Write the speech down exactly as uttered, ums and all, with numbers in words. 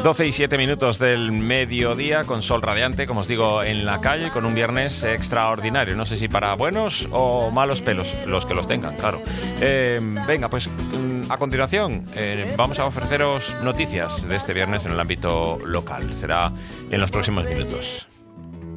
doce y siete minutos del mediodía, con sol radiante, como os digo, en la calle, con un viernes extraordinario. No sé si para buenos o malos pelos, los que los tengan, claro. Eh, venga, pues a continuación eh, vamos a ofreceros noticias de este viernes en el ámbito local. Será en los próximos minutos.